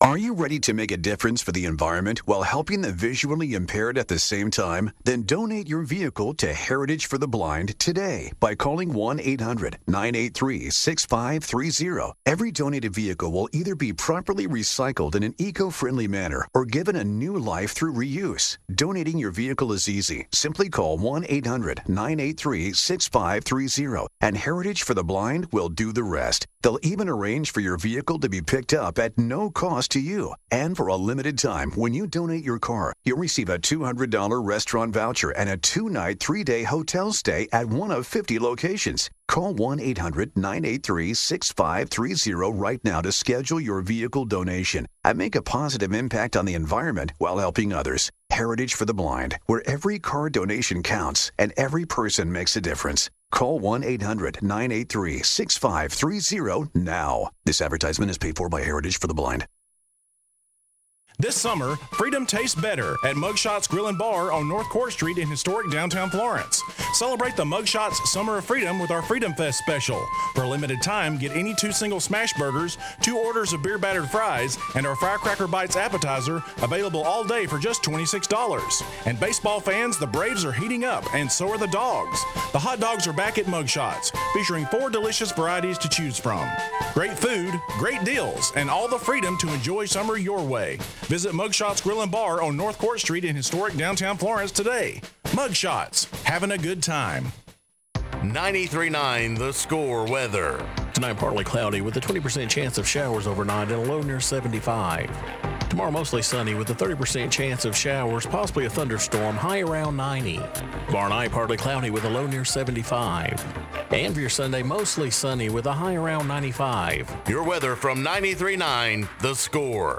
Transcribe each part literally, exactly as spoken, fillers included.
Are you ready to make a difference for the environment while helping the visually impaired at the same time? Then donate your vehicle to Heritage for the Blind today by calling one eight hundred nine eight three six five three zero. Every donated vehicle will either be properly recycled in an eco-friendly manner or given a new life through reuse. Donating your vehicle is easy. Simply call one eight hundred nine eight three six five three zero and Heritage for the Blind will do the rest. They'll even arrange for your vehicle to be picked up at no cost to you. And for a limited time, when you donate your car, you'll receive a two hundred dollars restaurant voucher and a two-night, three-day hotel stay at one of fifty locations. Call one eight hundred nine eight three six five three zero right now to schedule your vehicle donation and make a positive impact on the environment while helping others. Heritage for the Blind, where every car donation counts and every person makes a difference. Call one eight hundred nine eight three six five three zero now. This advertisement is paid for by Heritage for the Blind. This summer, freedom tastes better at Mugshots Grill and Bar on North Court Street in historic downtown Florence. Celebrate the Mugshots Summer of Freedom with our Freedom Fest special. For a limited time, get any two single smash burgers, two orders of beer battered fries, and our Firecracker Bites appetizer available all day for just twenty-six dollars. And baseball fans, the Braves are heating up, and so are the dogs. The hot dogs are back at Mugshots, featuring four delicious varieties to choose from. Great food, great deals, and all the freedom to enjoy summer your way. Visit Mugshots Grill and Bar on North Court Street in historic downtown Florence today. Mugshots, having a good time. ninety-three point nine The Score weather. Tonight partly cloudy with a twenty percent chance of showers overnight and a low near seventy-five. Tomorrow mostly sunny with a thirty percent chance of showers, possibly a thunderstorm, high around ninety. Tomorrow night partly cloudy with a low near seventy-five. And for your Sunday, mostly sunny with a high around ninety-five. Your weather from ninety-three point nine The Score.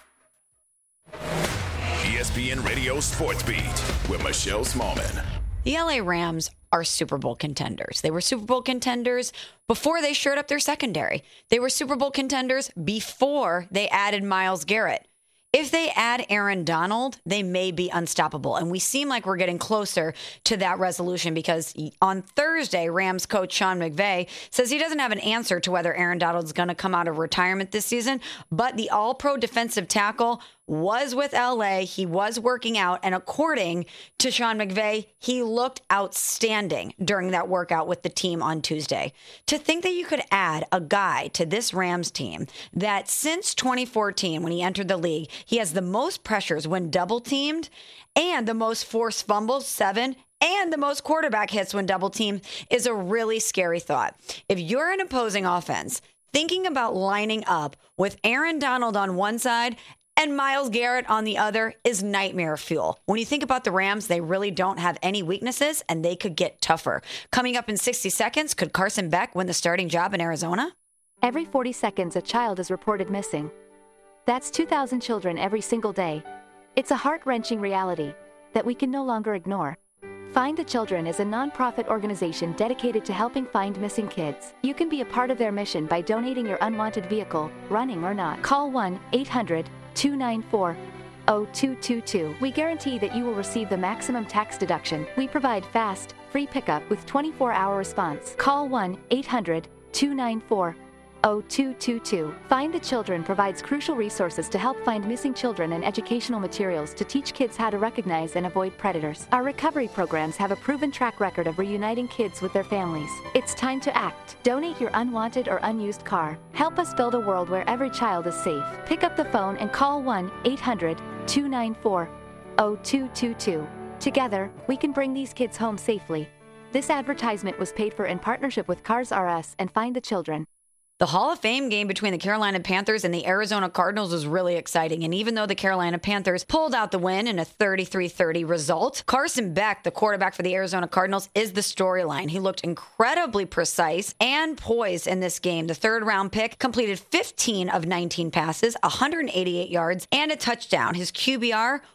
E S P N Radio Sports Beat with Michelle Smallman. The L A Rams are Super Bowl contenders. They were Super Bowl contenders before they shored up their secondary. They were Super Bowl contenders before they added Myles Garrett. If they add Aaron Donald, they may be unstoppable. And we seem like we're getting closer to that resolution because on Thursday, Rams coach Sean McVay says he doesn't have an answer to whether Aaron Donald is going to come out of retirement this season. But the all-pro defensive tackle was with L A. He was working out. And according to Sean McVay, he looked outstanding during that workout with the team on Tuesday. To think that you could add a guy to this Rams team that since twenty fourteen, when he entered the league, he has the most pressures when double teamed and the most forced fumbles, seven, and the most quarterback hits when double teamed is a really scary thought. If you're an opposing offense, thinking about lining up with Aaron Donald on one side and Myles Garrett on the other is nightmare fuel. When you think about the Rams, they really don't have any weaknesses, and they could get tougher. Coming up in sixty seconds, could Carson Beck win the starting job in Arizona? Every forty seconds, a child is reported missing. That's two thousand children every single day. It's a heart-wrenching reality that we can no longer ignore. Find the Children is a nonprofit organization dedicated to helping find missing kids. You can be a part of their mission by donating your unwanted vehicle, running or not. Call one eight hundred two nine four zero two two two. We guarantee that you will receive the maximum tax deduction. We provide fast, free pickup with twenty-four hour response. Call one eight hundred two nine four zero two two two. Find the Children provides crucial resources to help find missing children and educational materials to teach kids how to recognize and avoid predators. Our recovery programs have a proven track record of reuniting kids with their families. It's time to act. Donate your unwanted or unused car. Help us build a world where every child is safe. Pick up the phone and call one eight hundred two nine four zero two two two. Together, we can bring these kids home safely. This advertisement was paid for in partnership with Cars R Us and Find the Children. The Hall of Fame game between the Carolina Panthers and the Arizona Cardinals was really exciting. And even though the Carolina Panthers pulled out the win in a thirty-three thirty result, Carson Beck, the quarterback for the Arizona Cardinals, is the storyline. He looked incredibly precise and poised in this game. The third round pick completed fifteen of nineteen passes, one hundred eighty-eight yards, and a touchdown. His Q B R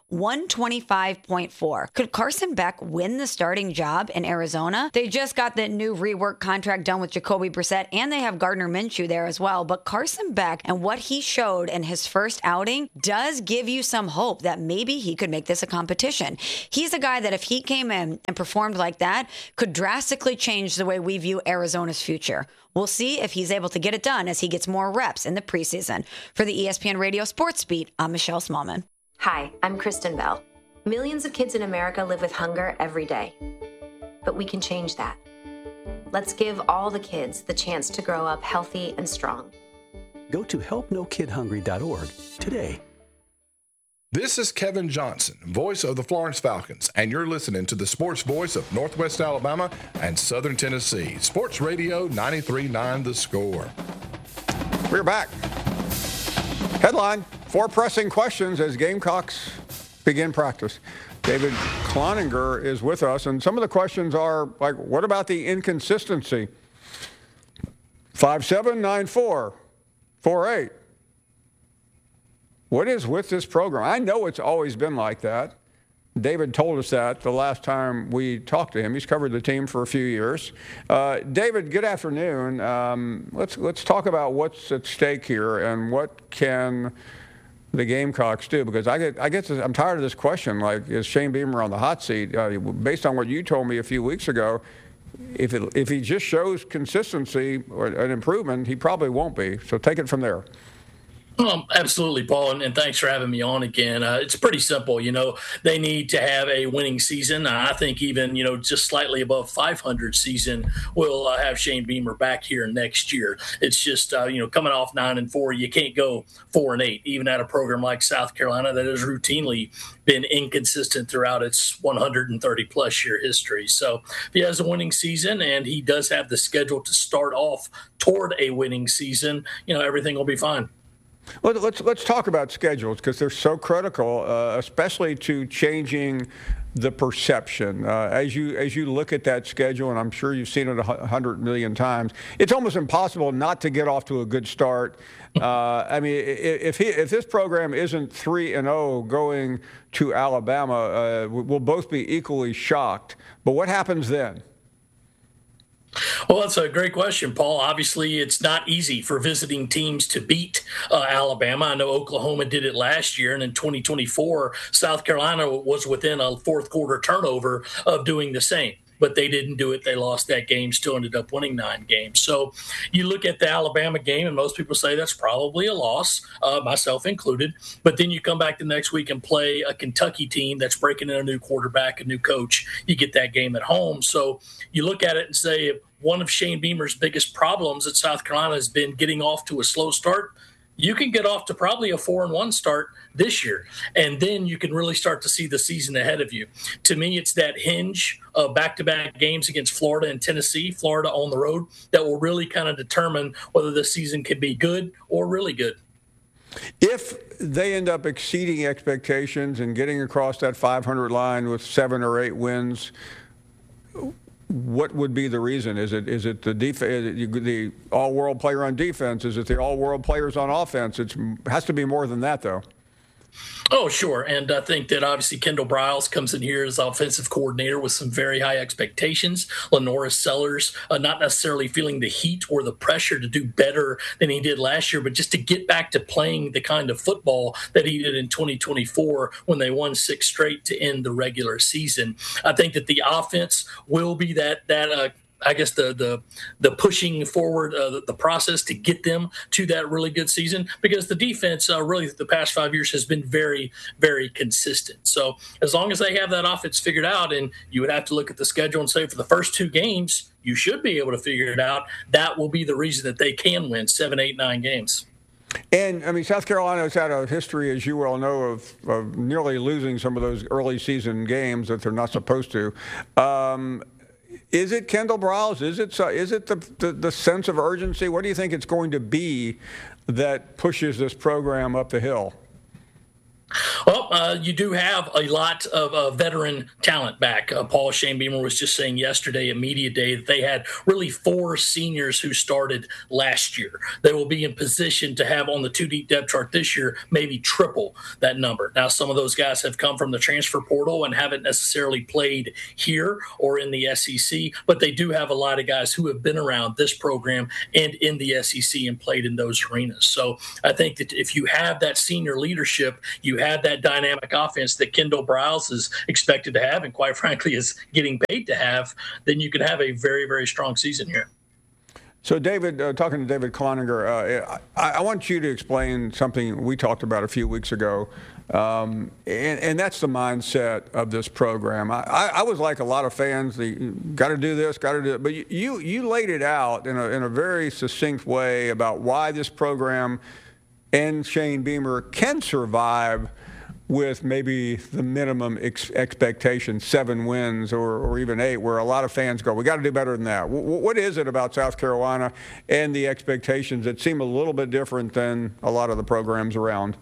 one twenty-five point four. Could Carson Beck win the starting job in Arizona? They just got the new rework contract done with Jacoby Brissett, and they have Gardner Minshew there as well. But Carson Beck and what he showed in his first outing does give you some hope that maybe he could make this a competition. He's a guy that if he came in and performed like that, could drastically change the way we view Arizona's future. We'll see if he's able to get it done as he gets more reps in the preseason. For the E S P N Radio Sports Beat, I'm Michelle Smallman. Hi, I'm Kristen Bell. Millions of kids in America live with hunger every day. But we can change that. Let's give all the kids the chance to grow up healthy and strong. Go to help no kid hungry dot org today. This is Kevin Johnson, voice of the Florence Falcons, and you're listening to the sports voice of Northwest Alabama and Southern Tennessee. Sports Radio ninety-three point nine The Score. We're back. Headline, four pressing questions as Gamecocks begin practice. David Cloninger is with us, and some of the questions are like, what about the inconsistency? five seven nine four four eight. What is with this program? I know it's always been like that. David told us that the last time we talked to him. He's covered the team for a few years. Uh, David, good afternoon. Um, let's let's talk about what's at stake here and what can the Gamecocks do, because I get I get to, I'm tired of this question. Like, is Shane Beamer on the hot seat? Uh, based on what you told me a few weeks ago, if it, if he just shows consistency or an improvement, he probably won't be. So take it from there. Um, absolutely, Paul, and, and thanks for having me on again. Uh, it's pretty simple. You know, they need to have a winning season. I think even, you know, just slightly above five hundred season will uh, have Shane Beamer back here next year. It's just, uh, you know, coming off nine and four, you can't go four and eight, even at a program like South Carolina that has routinely been inconsistent throughout its one hundred thirty plus year history. So if he has a winning season and he does have the schedule to start off toward a winning season, you know, everything will be fine. Well, let's let's talk about schedules because they're so critical, uh, especially to changing the perception. Uh, as you as you look at that schedule, and I'm sure you've seen it a hundred million times, it's almost impossible not to get off to a good start. Uh, I mean, if he if this program isn't three and zero going to Alabama, uh, we'll both be equally shocked. But what happens then? Well, that's a great question, Paul. Obviously, it's not easy for visiting teams to beat uh, Alabama. I know Oklahoma did it last year, and in twenty twenty-four, South Carolina was within a fourth quarter turnover of doing the same. But they didn't do it. They lost that game, still ended up winning nine games. So you look at the Alabama game, and most people say that's probably a loss, uh, myself included. But then you come back the next week and play a Kentucky team that's breaking in a new quarterback, a new coach. You get that game at home. So you look at it and say one of Shane Beamer's biggest problems at South Carolina has been getting off to a slow start. You can get off to probably a four and one start this year, and then you can really start to see the season ahead of you. To me, it's that hinge of back-to-back games against Florida and Tennessee, Florida on the road, that will really kind of determine whether the season can be good or really good. If they end up exceeding expectations and getting across that five hundred line with seven or eight wins, what would be the reason? Is it is it the def- the all-world player on defense? Is it the all-world players on offense? It has to be more than that, though. Oh, sure. And I think that obviously Kendall Briles comes in here as offensive coordinator with some very high expectations. Lenoris Sellers, uh, not necessarily feeling the heat or the pressure to do better than he did last year, but just to get back to playing the kind of football that he did in twenty twenty-four when they won six straight to end the regular season. I think that the offense will be that that uh, I guess the the the pushing forward uh, the, the process to get them to that really good season, because the defense uh, really the past five years has been very, very consistent. So as long as they have that offense figured out, and you would have to look at the schedule and say for the first two games, you should be able to figure it out. That will be the reason that they can win seven, eight, nine games. And, I mean, South Carolina has had a history, as you well know, of, of nearly losing some of those early season games that they're not supposed to. Um, Is it Kendall Briles? Is it is it the, the the sense of urgency? What do you think it's going to be that pushes this program up the hill? Well, uh, you do have a lot of uh, veteran talent back. Uh, Paul Shane Beamer was just saying yesterday at Media Day that they had really four seniors who started last year. They will be in position to have on the two-deep depth chart this year maybe triple that number. Now, some of those guys have come from the transfer portal and haven't necessarily played here or in the S E C, but they do have a lot of guys who have been around this program and in the S E C and played in those arenas. So I think that if you have that senior leadership, you have that dynamic offense that Kendall Briles is expected to have and quite frankly is getting paid to have, then you can have a very, very strong season here. So, David, uh, talking to David Cloninger, uh, I, I want you to explain something we talked about a few weeks ago, um, and, and that's the mindset of this program. I, I, I was like a lot of fans, got to do this, got to do it, but you you laid it out in a, in a very succinct way about why this program and Shane Beamer can survive with maybe the minimum ex- expectation, seven wins or, or even eight, where a lot of fans go, we got to do better than that. W- what is it about South Carolina and the expectations that seem a little bit different than a lot of the programs around?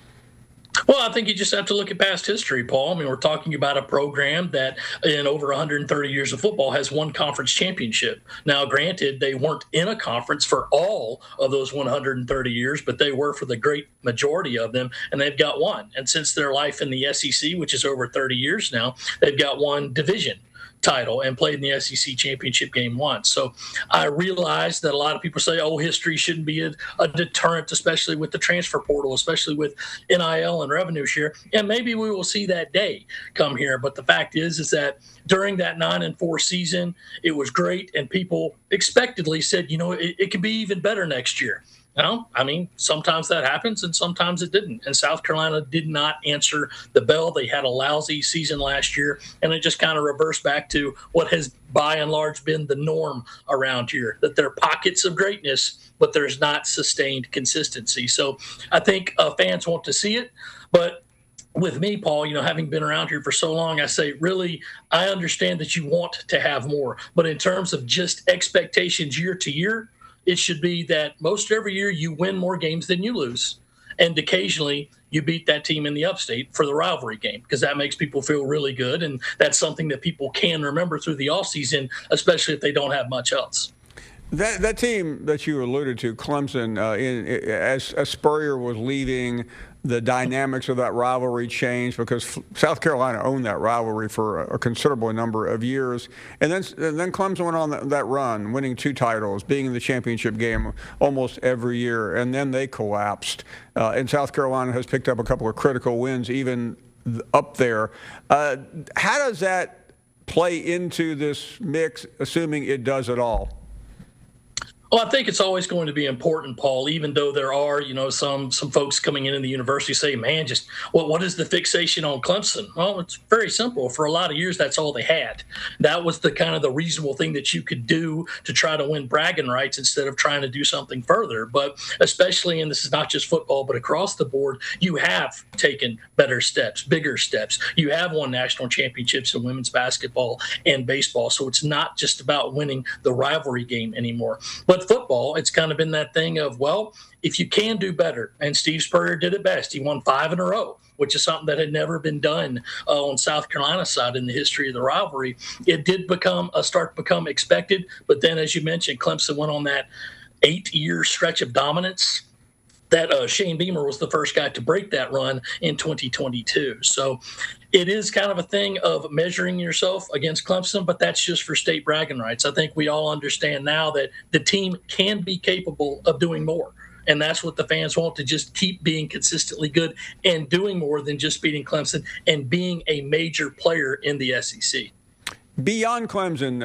Well, I think you just have to look at past history, Paul. I mean, we're talking about a program that in over one hundred thirty years of football has won conference championship. Now, granted, they weren't in a conference for all of those one hundred thirty years, but they were for the great majority of them, and they've got one. And since their life in the S E C, which is over thirty years now, they've got one division title and played in the S E C championship game once. So I realize that a lot of people say, oh, history shouldn't be a, a deterrent, especially with the transfer portal, especially with N I L and revenue share. And maybe we will see that day come here. But the fact is, is that during that nine and four season, it was great. And people expectedly said, you know, it, it could be even better next year. No, I mean, sometimes that happens and sometimes it didn't. And South Carolina did not answer the bell. They had a lousy season last year, and it just kind of reversed back to what has by and large been the norm around here, that there are pockets of greatness, but there's not sustained consistency. So I think uh, fans want to see it. But with me, Paul, you know, having been around here for so long, I say, really, I understand that you want to have more. But in terms of just expectations year to year, it should be that most every year you win more games than you lose. And occasionally you beat that team in the upstate for the rivalry game, because that makes people feel really good. And that's something that people can remember through the offseason, especially if they don't have much else. That that team that you alluded to, Clemson, uh, in, as, as Spurrier was leaving, the dynamics of that rivalry changed because South Carolina owned that rivalry for a considerable number of years. And then and then Clemson went on that, that run, winning two titles, being in the championship game almost every year. And then they collapsed. Uh, and South Carolina has picked up a couple of critical wins even up there. Uh, how does that play into this mix, assuming it does at all? Well, I think it's always going to be important, Paul, even though there are, you know, some some folks coming into the university say, man, just what what is the fixation on Clemson? Well, it's very simple. For a lot of years, that's all they had. That was the kind of the reasonable thing that you could do to try to win bragging rights instead of trying to do something further. But especially, and this is not just football, but across the board, you have taken better steps, bigger steps. You have won national championships in women's basketball and baseball. So it's not just about winning the rivalry game anymore. But football, it's kind of been that thing of, well, if you can do better, and Steve Spurrier did it best. He won five in a row, which is something that had never been done uh, on South Carolina's side in the history of the rivalry. It did become a start to become expected, but then, as you mentioned, Clemson went on that eight-year stretch of dominance. That uh, Shane Beamer was the first guy to break that run in twenty twenty-two. So it is kind of a thing of measuring yourself against Clemson, but that's just for state bragging rights. I think we all understand now that the team can be capable of doing more. And that's what the fans want, to just keep being consistently good and doing more than just beating Clemson and being a major player in the S E C. Beyond Clemson,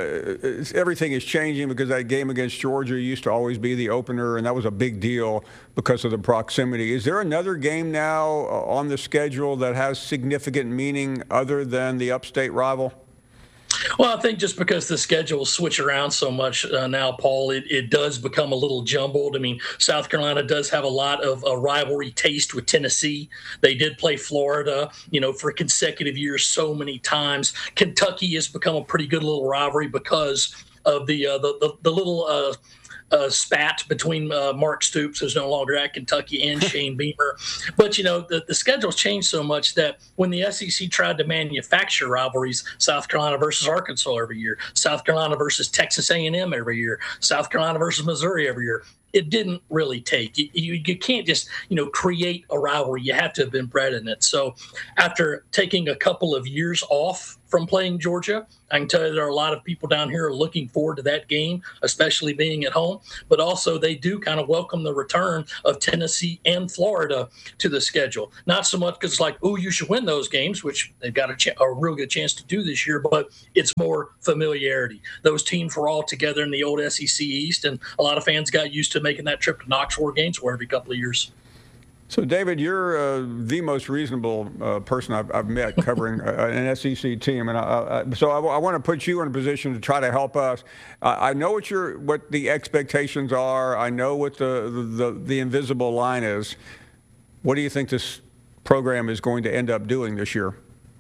uh, everything is changing because that game against Georgia used to always be the opener, and that was a big deal because of the proximity. Is there another game now on the schedule that has significant meaning other than the upstate rival? Well, I think just because the schedules switch around so much uh, now, Paul, it, it does become a little jumbled. I mean, South Carolina does have a lot of a rivalry taste with Tennessee. They did play Florida, you know, for consecutive years so many times. Kentucky has become a pretty good little rivalry because of the uh, the, the, the little uh, uh, spat between uh, Mark Stoops, who's no longer at Kentucky, and Shane Beamer. But, you know, the, the schedule's changed so much that when the S E C tried to manufacture rivalries, South Carolina versus Arkansas every year, South Carolina versus Texas A and M every year, South Carolina versus Missouri every year, it didn't really take. You, you, you can't just, you know, create a rivalry. You have to have been bred in it. So after taking a couple of years off from playing Georgia, I can tell you there are a lot of people down here are looking forward to that game, especially being at home. But also they do kind of welcome the return of Tennessee and Florida to the schedule. Not so much because it's like, oh, you should win those games, which they've got a, ch- a real good chance to do this year, but it's more familiarity. Those teams were all together in the old S E C East, and a lot of fans got used to making that trip to Knoxville games for every couple of years. So, David, you're uh, the most reasonable uh, person I've, I've met covering uh, an S E C team, and I, I, so I, I want to put you in a position to try to help us. Uh, I know what your what the expectations are. I know what the, the the invisible line is. What do you think this program is going to end up doing this year?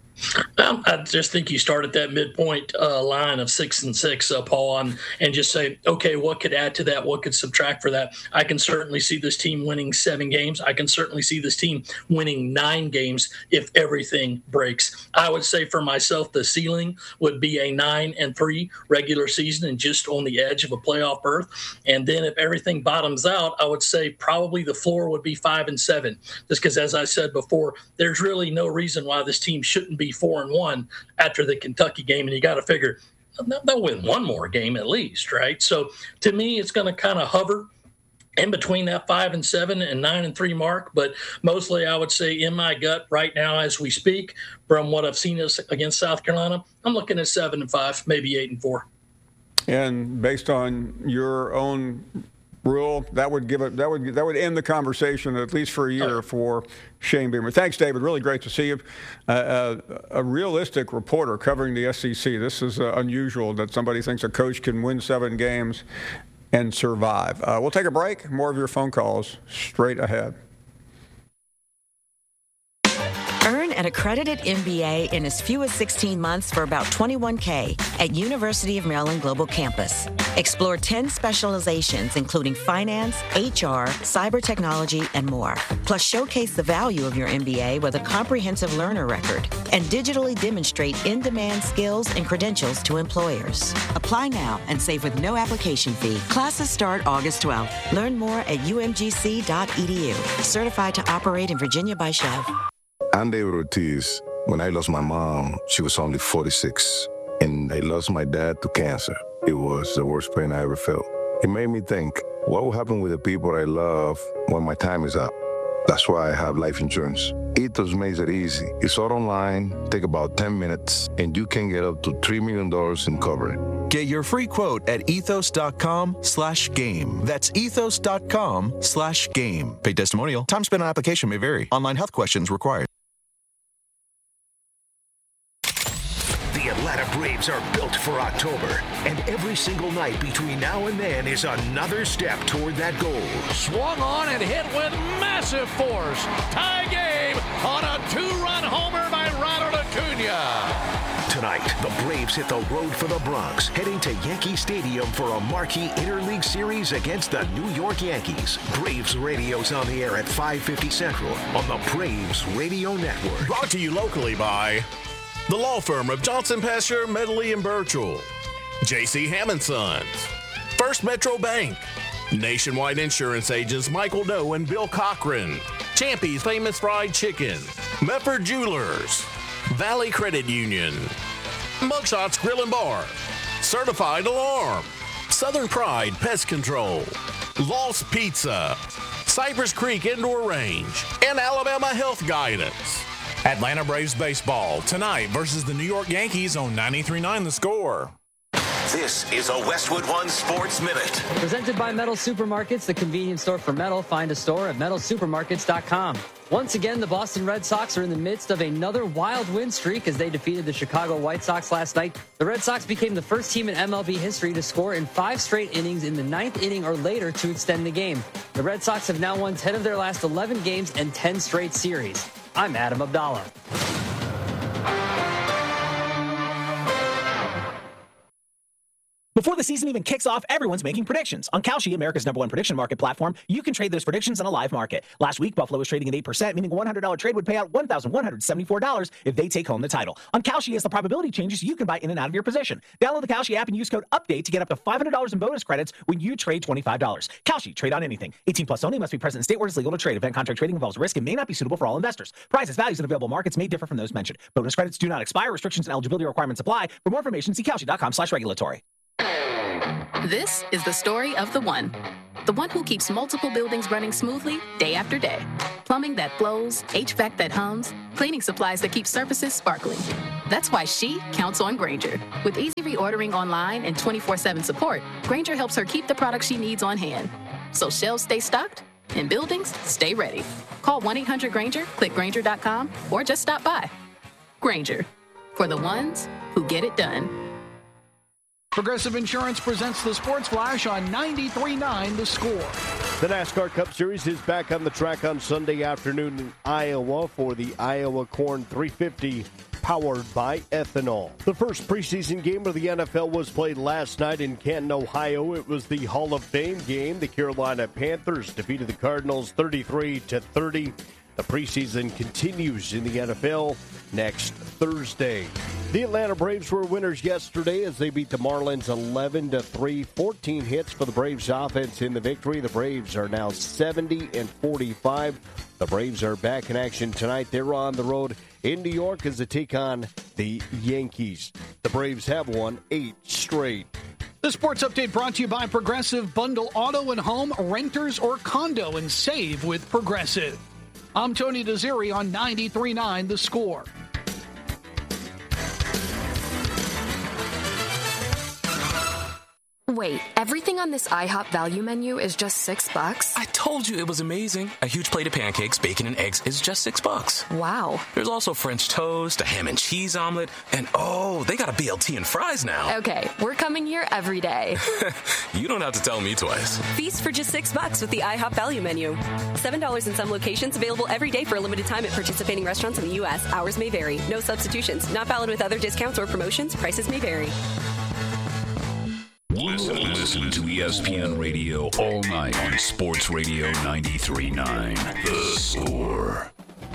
Um, I just think you start at that midpoint uh, line of six and six, uh, Paul, and, and just say, okay, what could add to that? What could subtract for that? I can certainly see this team winning seven games. I can certainly see this team winning nine games if everything breaks. I would say for myself, the ceiling would be a nine and three regular season and just on the edge of a playoff berth. And then if everything bottoms out, I would say probably the floor would be five and seven, just because, as I said before, there's really no reason why this team shouldn't be four and one after the Kentucky game, and you got to figure they'll win one more game at least, right? So to me, it's going to kind of hover in between that five and seven and nine and three mark. But mostly, I would say in my gut right now, as we speak, from what I've seen against South Carolina, I'm looking at seven and five, maybe eight and four. And based on your own rule, that would give it. That would that would end the conversation at least for a year for Shane Beamer. Thanks, David. Really great to see you. Uh, uh, a realistic reporter covering the S E C. This is uh, unusual that somebody thinks a coach can win seven games and survive. Uh, we'll take a break. More of your phone calls straight ahead. Earn an accredited M B A in as few as sixteen months for about twenty-one thousand dollars at University of Maryland Global Campus. Explore ten specializations, including finance, H R, cyber technology, and more. Plus, showcase the value of your M B A with a comprehensive learner record and digitally demonstrate in-demand skills and credentials to employers. Apply now and save with no application fee. Classes start August twelfth. Learn more at u m g c dot e d u. Certified to operate in Virginia by Chev. I'm David Ortiz. When I lost my mom, she was only forty-six, and I lost my dad to cancer. It was the worst pain I ever felt. It made me think, what will happen with the people I love when my time is up? That's why I have life insurance. Ethos makes it easy. It's all online, take about ten minutes, and you can get up to three million dollars in coverage. Get your free quote at ethos.com slash game. That's ethos.com slash game. Paid testimonial. Time spent on application may vary. Online health questions required. The Atlanta Braves are built for October, and every single night between now and then is another step toward that goal. Swung on and hit with massive force. Tie game on a two-run homer by Ronald Acuna. Tonight, the Braves hit the road for the Bronx, heading to Yankee Stadium for a marquee interleague series against the New York Yankees. Braves Radio's on the air at five fifty Central on the Braves Radio Network. Brought to you locally by the law firm of Johnson, Pastor, Medley, and Birchall, J C Hammond Sons, First Metro Bank, Nationwide Insurance Agents Michael Doe and Bill Cochran, Champy's Famous Fried Chicken, Medford Jewelers, Valley Credit Union, Mugshots Grill and Bar, Certified Alarm, Southern Pride Pest Control, Lost Pizza, Cypress Creek Indoor Range, and Alabama Health Guidance. Atlanta Braves baseball tonight versus the New York Yankees on ninety-three point nine The Score. This is a Westwood One Sports Minute. Presented by Metal Supermarkets, the convenience store for metal. Find a store at metal supermarkets dot com. Once again, the Boston Red Sox are in the midst of another wild win streak as they defeated the Chicago White Sox last night. The Red Sox became the first team in M L B history to score in five straight innings in the ninth inning or later to extend the game. The Red Sox have now won ten of their last eleven games and ten straight series. I'm Adam Abdallah. Before the season even kicks off, everyone's making predictions. On Kalshi, America's number one prediction market platform, you can trade those predictions on a live market. Last week, Buffalo was trading at eight percent, meaning a one hundred dollars trade would pay out one thousand one hundred seventy-four dollars if they take home the title. On Kalshi, as the probability changes, you can buy in and out of your position. Download the Kalshi app and use code UPDATE to get up to five hundred dollars in bonus credits when you trade twenty-five dollars. Kalshi, trade on anything. eighteen plus only, must be present in state where it's legal to trade. Event contract trading involves risk and may not be suitable for all investors. Prices, values, and available markets may differ from those mentioned. Bonus credits do not expire. Restrictions and eligibility requirements apply. For more information, see Kalshi.com slash regulatory. This is the story of the one. The one who keeps multiple buildings running smoothly day after day. Plumbing that flows, H V A C that hums, cleaning supplies that keep surfaces sparkling. That's why she counts on Grainger. With easy reordering online and twenty-four seven support, Grainger helps her keep the products she needs on hand. So shelves stay stocked and buildings stay ready. Call one eight hundred Grainger, click Grainger dot com, or just stop by. Grainger, for the ones who get it done. Progressive Insurance presents the Sports Flash on ninety-three point nine The Score. The NASCAR Cup Series is back on the track on Sunday afternoon in Iowa for the Iowa Corn three fifty, powered by ethanol. The first preseason game of the N F L was played last night in Canton, Ohio. It was the Hall of Fame game. The Carolina Panthers defeated the Cardinals thirty-three to thirty. The preseason continues in the N F L next Thursday. The Atlanta Braves were winners yesterday as they beat the Marlins eleven to three. fourteen hits for the Braves offense in the victory. The Braves are now seventy and forty-five. The Braves are back in action tonight. They're on the road in New York as they take on the Yankees. The Braves have won eight straight. The Sports Update brought to you by Progressive. Bundle auto and home, renters or condo, and save with Progressive. I'm Tony Desiri on ninety-three point nine The Score. Wait, everything on this IHOP value menu is just six bucks? I told you it was amazing. A huge plate of pancakes, bacon, and eggs is just six bucks. Wow. There's also French toast, a ham and cheese omelet, and oh, they got a B L T and fries now. Okay, we're coming here every day. You don't have to tell me twice. Feast for just six bucks with the IHOP value menu. Seven dollars in some locations, available every day for a limited time at participating restaurants in the U S. Hours may vary. No substitutions. Not valid with other discounts or promotions. Prices may vary. Listen, listen to E S P N Radio all night on Sports Radio ninety-three point nine The Score.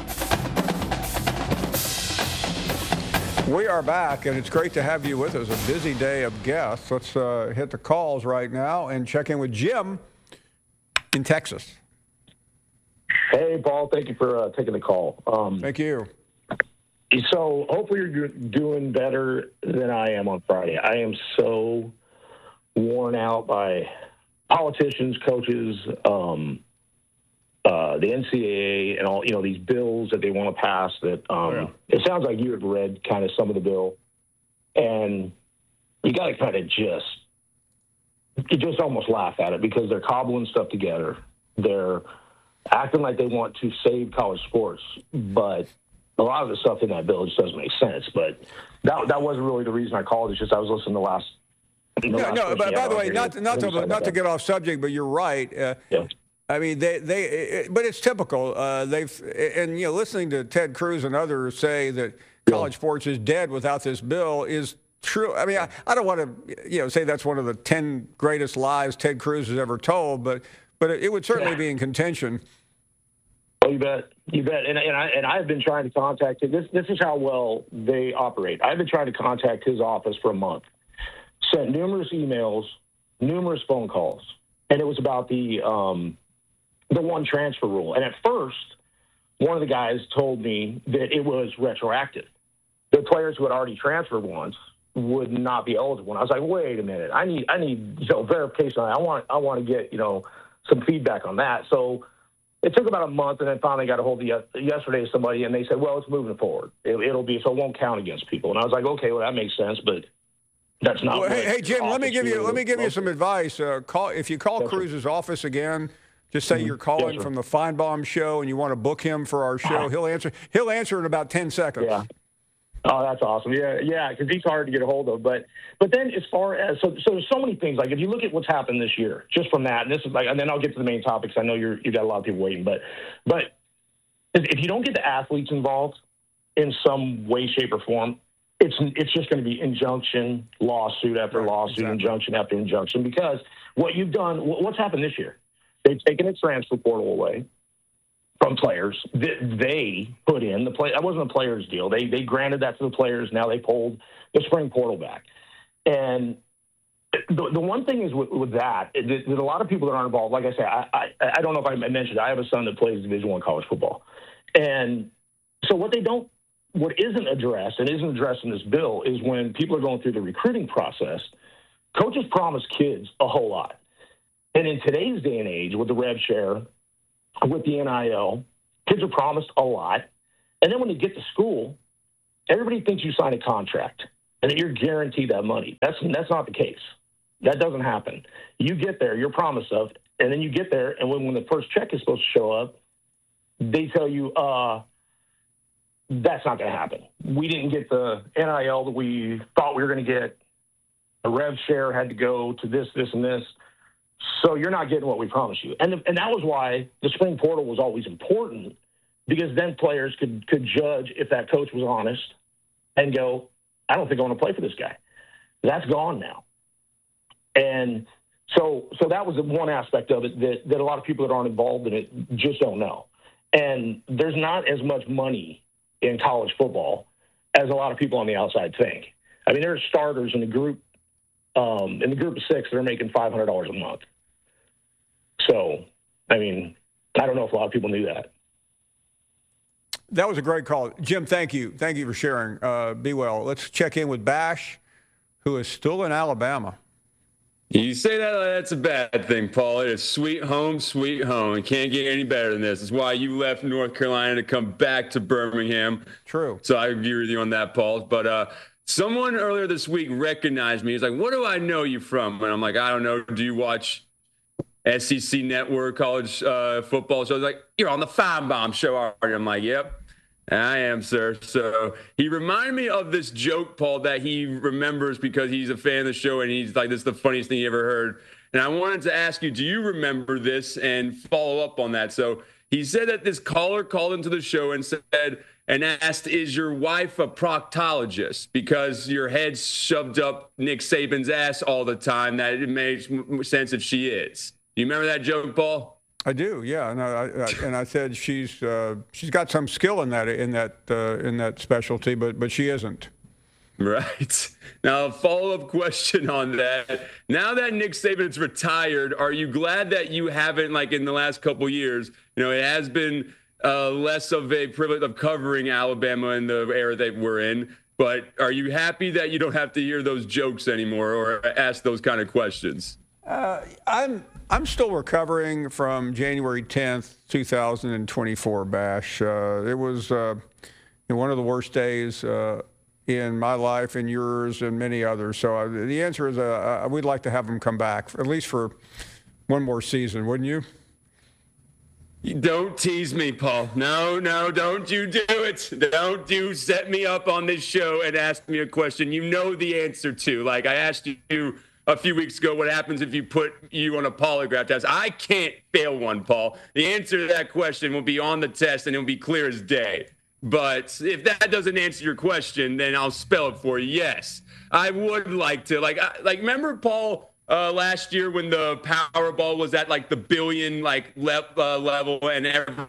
We are back, and it's great to have you with us. A busy day of guests. Let's uh, hit the calls right now and check in with Jim in Texas. Hey, Paul. Thank you for uh, taking the call. Um, Thank you. So hopefully you're doing better than I am on Friday. I am so worn out by politicians, coaches, um, uh, the N C double A, and all, you know, these bills that they want to pass that um, yeah. It sounds like you have read kind of some of the bill, and you got to kind of just, you just almost laugh at it because they're cobbling stuff together. They're acting like they want to save college sports, but a lot of the stuff in that bill just doesn't make sense. But that that wasn't really the reason I called. It's just I was listening to the last. No, no. But by the way, not not to not to get off subject, but you're right. Uh, yeah. I mean, they they. It, but it's typical. Uh, they've and you know, listening to Ted Cruz and others say that college sports is dead without this bill is true. I mean, I, I don't want to you know say that's one of the ten greatest lies Ted Cruz has ever told, but but it, it would certainly yeah. be in contention. Oh, you bet, you bet. And and I and I've been trying to contact him. This this is how well they operate. I've been trying to contact his office for a month. Sent numerous emails, numerous phone calls, and it was about the um, the one transfer rule. And at first, one of the guys told me that it was retroactive. The players who had already transferred once would not be eligible. And I was like, wait a minute, I need I need you know, verification on that. I want I want to get you know some feedback on that. So it took about a month, and then finally got a hold of yesterday of somebody, and they said, well, it's moving forward. It, it'll be so it won't count against people. And I was like, okay, well that makes sense, but. That's not. Well, hey, hey, Jim. Let me give you. Let me give you some advice. Uh, call if you call yes, Cruz's sir. office again. Just say mm-hmm. you're calling yes, from the Feinbaum show and you want to book him for our show. He'll answer. He'll answer in about ten seconds. Yeah. Oh, that's awesome. Yeah, yeah. Because he's hard to get a hold of. But but then as far as so so there's so many things. Like if you look at what's happened this year, just from that, and this is like, and then I'll get to the main topics. I know you're you got a lot of people waiting, but but if you don't get the athletes involved in some way, shape, or form. it's it's just going to be injunction, lawsuit after lawsuit, exactly. injunction after injunction, because what you've done, what's happened this year, they've taken the transfer portal away from players that they put in. The play that wasn't a players' deal. They they granted that to the players. Now they pulled the spring portal back. And the, the one thing is with, with that, that, that a lot of people that aren't involved, like I say, I, I, I don't know if I mentioned, I have a son that plays Division One college football. And so what they don't, what isn't addressed and isn't addressed in this bill is when people are going through the recruiting process, coaches promise kids a whole lot. And in today's day and age, with the rev share, with the N I L, kids are promised a lot. And then when they get to school, everybody thinks you sign a contract and that you're guaranteed that money. That's that's not the case. That doesn't happen. You get there, you're promised of, and then you get there, and when, when the first check is supposed to show up, they tell you, uh, that's not going to happen. We didn't get the N I L that we thought we were going to get. The rev share had to go to this, this, and this. So you're not getting what we promised you. And, the, and that was why the spring portal was always important, because then players could, could judge if that coach was honest and go, I don't think I want to play for this guy. That's gone now. And so so that was one aspect of it that, that a lot of people that aren't involved in it just don't know. And there's not as much money in college football as a lot of people on the outside think. I mean, there are starters in the group, um, in the group of six that are making five hundred dollars a month. So, I mean, I don't know if a lot of people knew that. That was a great call. Jim, thank you. Thank you for sharing. Uh, be well. Let's check in with Bash, who is still in Alabama. You say that like that's a bad thing, Paul. It is sweet home, sweet home. It can't get any better than this. It's why you left North Carolina to come back to Birmingham. True. So I agree with you on that, Paul. But uh, someone earlier this week recognized me. He's like, what do I know you from? And I'm like, I don't know. Do you watch S E C Network college uh, football shows? Like, you're on the Feinbaum show already. I'm like, yep. I am, sir. So he reminded me of this joke, Paul, that he remembers because he's a fan of the show, and he's like, this is the funniest thing he ever heard. And I wanted to ask you, do you remember this and follow up on that? So he said that this caller called into the show and said, and asked, is your wife a proctologist? Because your head's shoved up Nick Saban's ass all the time, that it makes sense if she is. Do you remember that joke, Paul? I do, yeah, and I, I and I said she's uh, she's got some skill in that in that uh, in that specialty, but but she isn't. Right. Now, a follow-up question on that. Now that Nick Saban's retired, are you glad that you haven't, like in the last couple of years, you know, it has been uh, less of a privilege of covering Alabama in the era that we're in, but are you happy that you don't have to hear those jokes anymore or ask those kind of questions? Uh, I'm I'm still recovering from January tenth, two thousand twenty-four, Bash. Uh, it was uh, one of the worst days uh, in my life and yours and many others. So uh, the answer is uh, we'd like to have him come back, at least for one more season, wouldn't you? Don't tease me, Paul. No, no, don't you do it. Don't you set me up on this show and ask me a question you know the answer to. Like I asked you a few weeks ago, what happens if you put you on a polygraph test? I can't fail one, Paul. The answer to that question will be on the test, and it'll be clear as day. But if that doesn't answer your question, then I'll spell it for you. Yes, I would like to. Like, I, like remember, Paul, uh, last year when the Powerball was at, like, the billion, like, le- uh, level, and every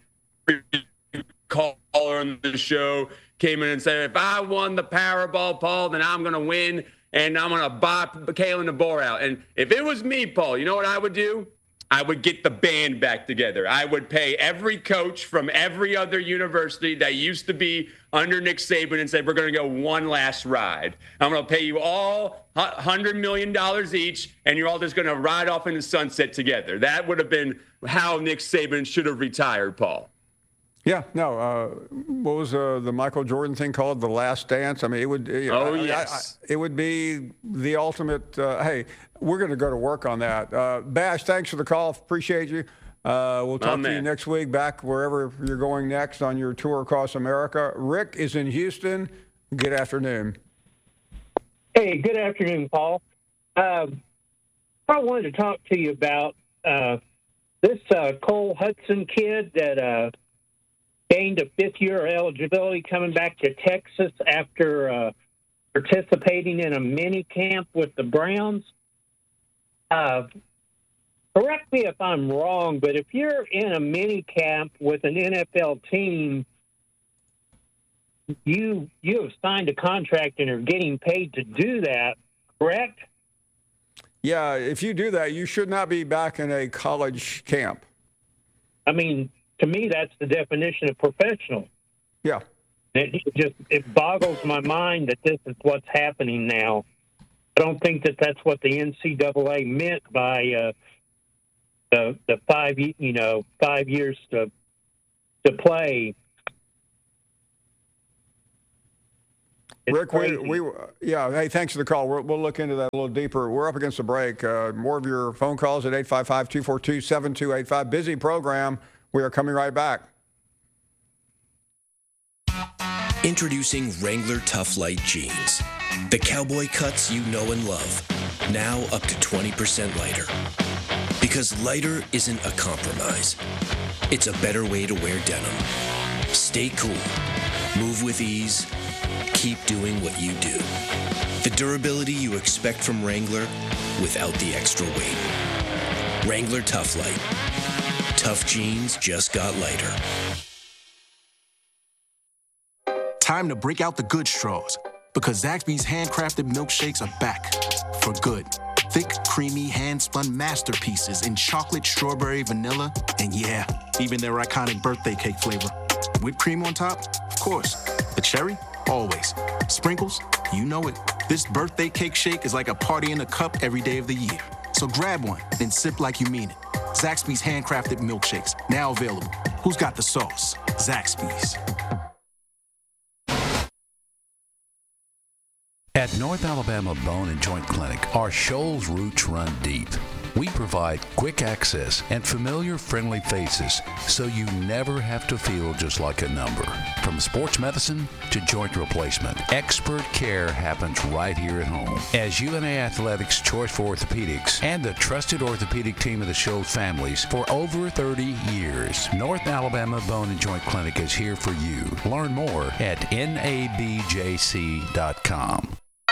caller on the show came in and said, if I won the Powerball, Paul, then I'm going to win. And I'm going to buy Kalen DeBoer out. And if it was me, Paul, you know what I would do? I would get the band back together. I would pay every coach from every other university that used to be under Nick Saban and say, we're going to go one last ride. I'm going to pay you all one hundred million dollars each, and you're all just going to ride off in the sunset together. That would have been how Nick Saban should have retired, Paul. Yeah, no. Uh, what was uh, the Michael Jordan thing called? The Last Dance? I mean, it would. You know, oh I, yes, I, I, it would be the ultimate. Uh, hey, we're going to go to work on that. Uh, Bash, thanks for the call. Appreciate you. Uh, we'll talk oh, to man. you next week. Back wherever you're going next on your tour across America. Rick is in Houston. Good afternoon. Hey, good afternoon, Paul. Um, I wanted to talk to you about uh, this uh, Cole Hudson kid that. Uh, gained a fifth-year eligibility coming back to Texas after uh, participating in a mini camp with the Browns. Uh, correct me if I'm wrong, but if you're in a mini camp with an N F L team, you you have signed a contract and are getting paid to do that, correct? Yeah, if you do that, you should not be back in a college camp. I mean, to me, that's the definition of professional. Yeah. It just it boggles my mind that this is what's happening now. I don't think that that's what the N C double A meant by uh, the the five you know five years to to play. It's Rick, we, crazy. we, yeah, hey, thanks for the call. We'll, we'll look into that a little deeper. We're up against the break. Uh, more of your phone calls at eight five five, two four two, seven two eight five. Busy program. We are coming right back. Introducing Wrangler Tough Light Jeans. The cowboy cuts you know and love. Now up to twenty percent lighter. Because lighter isn't a compromise. It's a better way to wear denim. Stay cool. Move with ease. Keep doing what you do. The durability you expect from Wrangler without the extra weight. Wrangler Tough Light. Tough jeans just got lighter. Time to break out the good straws, because Zaxby's handcrafted milkshakes are back for good. Thick, creamy, hand-spun masterpieces in chocolate, strawberry, vanilla, and yeah, even their iconic birthday cake flavor. Whipped cream on top? Of course. The cherry? Always. Sprinkles? You know it. This birthday cake shake is like a party in a cup every day of the year. So grab one and sip like you mean it. Zaxby's handcrafted milkshakes, now available. Who's got the sauce? Zaxby's. At North Alabama Bone and Joint Clinic, our Shoals roots run deep. We provide quick access and familiar, friendly faces, so you never have to feel just like a number. From sports medicine to joint replacement, expert care happens right here at home. As U N A Athletics' choice for orthopedics and the trusted orthopedic team of the Shoals families for over thirty years, North Alabama Bone and Joint Clinic is here for you. Learn more at N A B J C dot com.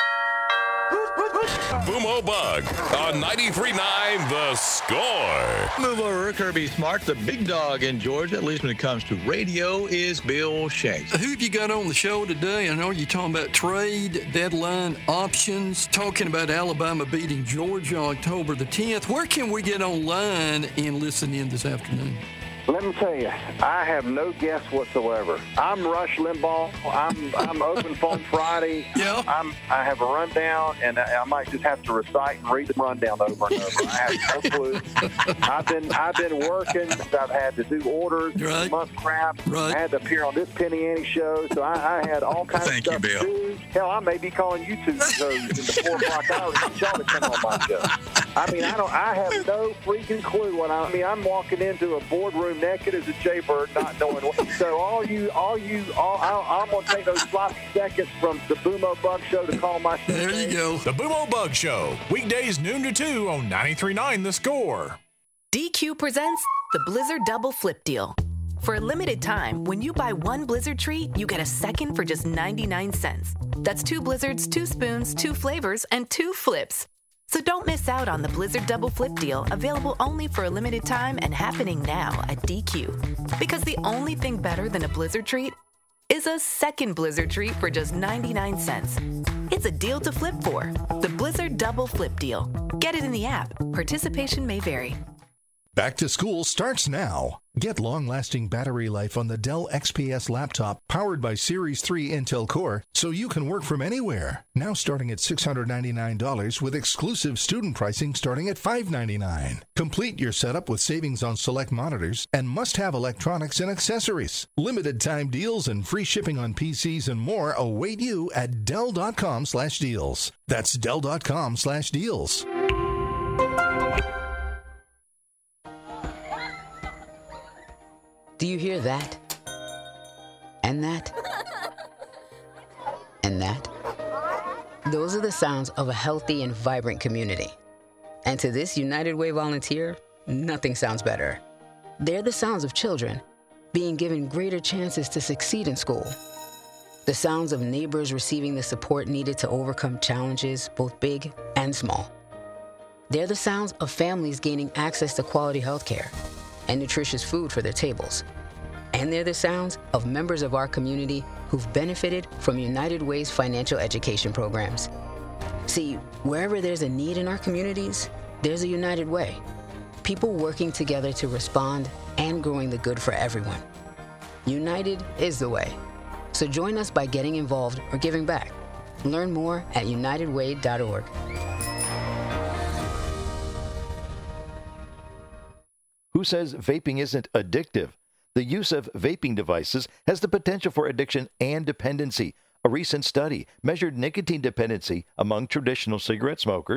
Boomo Bug on ninety-three point nine The Score. Move over, Kirby Smart, the big dog in Georgia, at least when it comes to radio, is Bill Shanks. Who have you got on the show today? I know you're talking about trade, deadline, options, talking about Alabama beating Georgia October the tenth. Where can we get online and listen in this afternoon? Let me tell you, I have no guess whatsoever. I'm Rush Limbaugh. I'm I'm open phone Friday. Yeah. I'm I have a rundown, and I, I might just have to recite and read the rundown over and over. I have no clue. I've been I've been working. I've had to do orders, right. month crap. Right. I had to appear on this Penny Annie show, so I, I had all kinds Thank of stuff you, Bill. to do. Hell, I may be calling you two shows in the four o'clock hour to get y'all to come on my show. I mean, I don't. I have no freaking clue what I, I mean. I'm walking into a boardroom naked as a jaybird, not knowing what. So all you, all you, all, I, I'm going to take those sloppy seconds from the Boomo Bug Show to call my show. There you go. The Boomo Bug Show, weekdays noon to two on ninety-three point nine The Score. D Q presents the Blizzard Double Flip Deal. For a limited time, when you buy one Blizzard treat, you get a second for just ninety-nine cents. That's two Blizzards, two spoons, two flavors, and two flips. So don't miss out on the Blizzard Double Flip Deal, available only for a limited time and happening now at D Q. Because the only thing better than a Blizzard treat is a second Blizzard treat for just ninety-nine cents. It's a deal to flip for. The Blizzard Double Flip Deal. Get it in the app. Participation may vary. Back to school starts now. Get long-lasting battery life on the Dell X P S laptop powered by Series three Intel Core so you can work from anywhere. Now starting at six hundred ninety-nine dollars with exclusive student pricing starting at five hundred ninety-nine dollars. Complete your setup with savings on select monitors and must-have electronics and accessories. Limited time deals and free shipping on P Cs and more await you at Dell.com slash deals. That's Dell.com slash deals. Do you hear that? And that? And that? Those are the sounds of a healthy and vibrant community. And to this United Way volunteer, nothing sounds better. They're the sounds of children being given greater chances to succeed in school. The sounds of neighbors receiving the support needed to overcome challenges, both big and small. They're the sounds of families gaining access to quality health care and nutritious food for their tables. And they're the sounds of members of our community who've benefited from United Way's financial education programs. See, wherever there's a need in our communities, there's a United Way. People working together to respond and growing the good for everyone. United is the way. So join us by getting involved or giving back. Learn more at united way dot org. Who says vaping isn't addictive? The use of vaping devices has the potential for addiction and dependency. A recent study measured nicotine dependency among traditional cigarette smokers